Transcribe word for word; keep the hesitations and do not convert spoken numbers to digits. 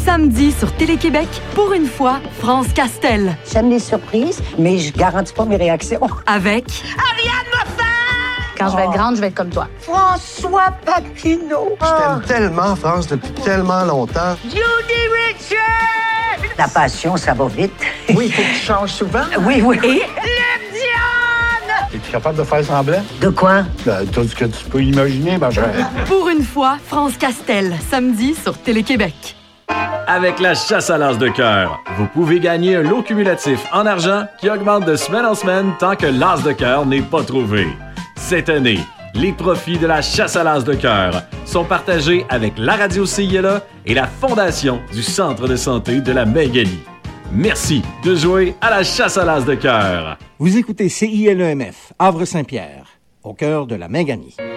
Samedi sur Télé-Québec, pour une fois, France Castel. J'aime les surprises, mais je garantis pas mes réactions. Avec... Ariane Moffat! Quand je vais être grande, je vais être comme toi. François Paquino. Je t'aime tellement, France, depuis tellement longtemps. Judy Richard! La passion, ça va vite. Oui, il faut que tu changes souvent. Oui, oui. Et... Leb Diane! Es-tu capable de faire semblant? De quoi? Ben, tout ce que tu peux imaginer, ma chère. Pour une fois, France Castel, samedi sur Télé-Québec. Avec la chasse à l'as de cœur, vous pouvez gagner un lot cumulatif en argent qui augmente de semaine en semaine tant que l'as de cœur n'est pas trouvé. Cette année, les profits de la chasse à l'as de cœur sont partagés avec la radio C I L A et la Fondation du Centre de santé de la Magalie. Merci de jouer à la chasse à l'as de cœur. Vous écoutez C I L E M F, Havre-Saint-Pierre, au cœur de la Magalie.